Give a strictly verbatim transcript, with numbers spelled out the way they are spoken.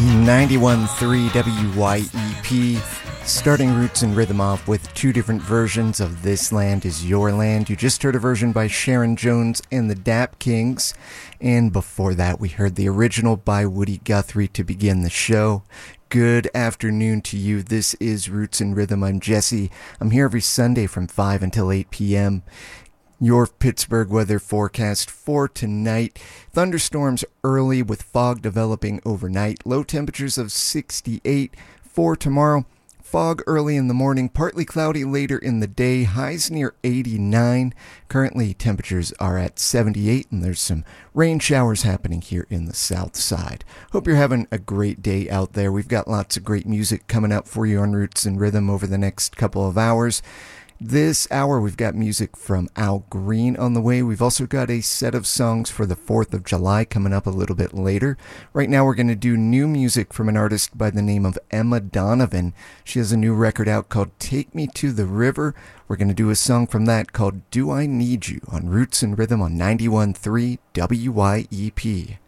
ninety-one point three W Y E P, starting Roots and Rhythm off with two different versions of This Land Is Your Land. You just heard a version by Sharon Jones and the Dap Kings, and before that we heard the original by Woody Guthrie to begin the show. Good afternoon to you. This is Roots and Rhythm. I'm Jesse. I'm here every Sunday from five until eight p.m. Your Pittsburgh weather forecast for tonight. Thunderstorms early with fog developing overnight. Low temperatures of sixty-eight. For tomorrow, fog early in the morning, partly cloudy later in the day. Highs near eighty-nine. Currently, temperatures are at seventy-eight, and there's some rain showers happening here in the south side. Hope you're having a great day out there. We've got lots of great music coming up for you on Roots and Rhythm over the next couple of hours. This hour, we've got music from Al Green on the way. We've also got a set of songs for the fourth of July coming up a little bit later. Right now, we're going to do new music from an artist by the name of Emma Donovan. She has a new record out called Take Me to the River. We're going to do a song from that called Do I Need You on Roots and Rhythm on ninety-one point three W Y E P.